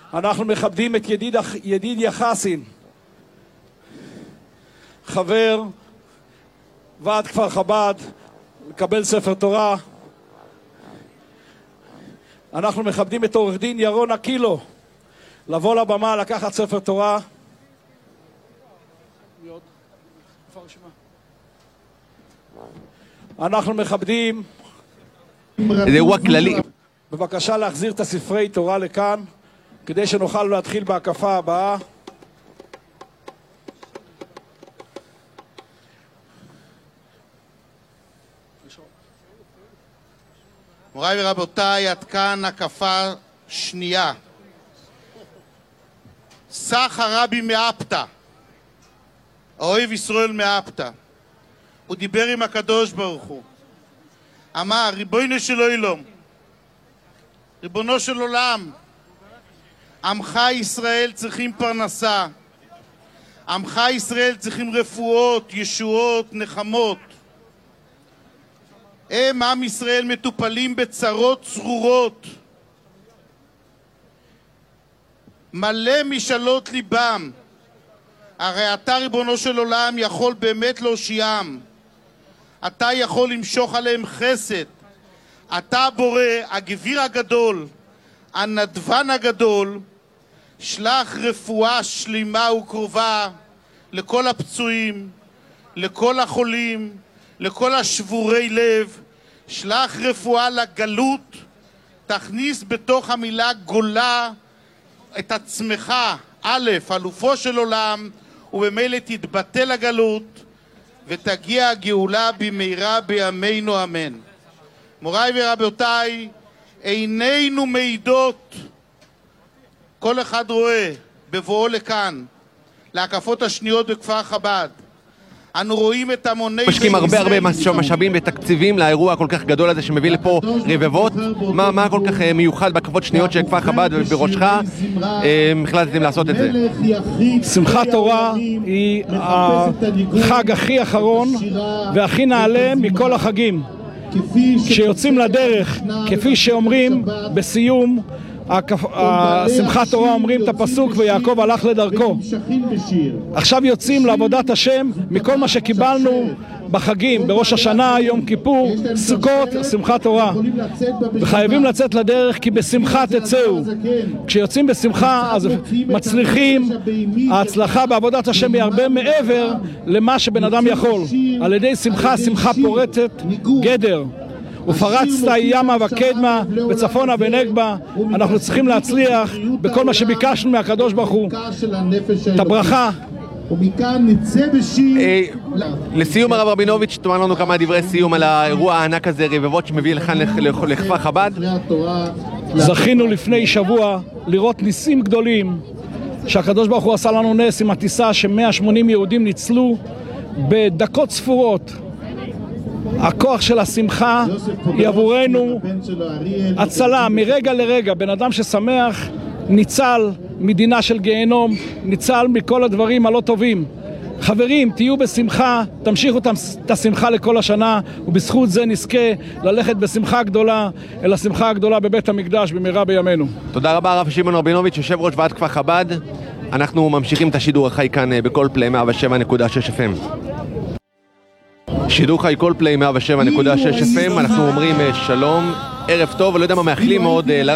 אנחנו מכבדים את ידידיה חסין, חבר ועד כפר חב"ד, לקבל ספר תורה. אנחנו מכבדים את עורך דין ירון אקילו, לבוא לבמה, לקחת ספר תורה. אנחנו מכבדים. זה אירוע כללי. בבקשה להחזיר את הספרי תורה לכאן, כדי שנוכל להתחיל בהקפה הבאה. מוריי ורבותיי, עד כאן הקפה שנייה. סך הרבי מאפתא, האוהב ישראל מאפתא, הוא דיבר עם הקדוש ברוך הוא. אמר, ריבונו של עולם, ריבונו של עולם, עמך ישראל צריכים פרנסה, עמך ישראל צריכים רפואות, ישועות, נחמות. הם, עם ישראל, מטופלים בצרות צרורות, מלא משאלות ליבם. הרי אתה, ריבונו של עולם, יכול באמת להושיעם. אתה יכול למשוך עליהם חסד. אתה בורא, הגביר הגדול, הנדבן הגדול, שלח רפואה שלימה וקרובה לכל הפצועים, לכל החולים, לכל השבורי לב. שלח רפואה לגלות, תכניס בתוך המילה גולה את עצמך, א', אלופו של עולם, ובמילא תתבטל הגלות ותגיע הגאולה במהרה בימינו אמן. מוריי ורבותיי, עינינו מעידות, כל אחד רואה בבואו לכאן להקפות השניות בכפר חב"ד, אנו רואים את המוני משקיעים הרבה משאבים ותקציבים לאירוע כל כך גדול הזה שמביא לפה רבבות. מה כל כך מיוחד בהקפות שניות של כפר חב"ד ובראשך החלטתם לעשות את זה? שמחת תורה היא החג הכי אחרון והכי נעלה מכל החגים. כשיוצאים לדרך, כפי שאומרים בסיום שמחת תורה, אומרים את הפסוק ויעקב הלך לדרכו. עכשיו יוצאים לעבודת השם מכל מה שקיבלנו בחגים, בראש השנה, יום כיפור, סוכות, שמחת תורה, וחייבים לצאת לדרך, כי בשמחה תצאו. כשיוצאים בשמחה אז מצליחים. ההצלחה בעבודת השם היא הרבה מעבר למה שבן אדם יכול. על ידי שמחה, שמחה פורטת גדר. ופרצת ימה וקדמה וצפונה ונגבה. אנחנו צריכים להצליח בכל מה שביקשנו מהקדוש ברוך הוא. את הברכה. ומכאן נצא בשיר. לסיום, הרב רבינוביץ', תאמר לנו כמה דברי סיום על האירוע הענק הזה, רבבות שמביא לכאן לכפר חב"ד. זכינו לפני שבוע לראות ניסים גדולים שהקדוש ברוך הוא עשה לנו נס עם הטיסה, ש180 יהודים ניצלו בדקות ספורות. הכוח של השמחה היא עבורנו הצלה מרגע לרגע. בן אדם ששמח ניצל מדינה של גיהנום, ניצל מכל הדברים הלא טובים. חברים, תהיו בשמחה, תמשיכו את השמחה לכל השנה, ובזכות זה נזכה ללכת בשמחה גדולה אל השמחה הגדולה בבית המקדש במהרה בימינו. תודה רבה הרב שמעון רבינוביץ', יושב ראש ועד כפר חב"ד. אנחנו ממשיכים את השידור החי כאן בכל פליי 107.6 FM. שידור חי כל פליי 107.6 FM. אנחנו אומרים שלום, ערב טוב, ולא יודע מה מאחלים עוד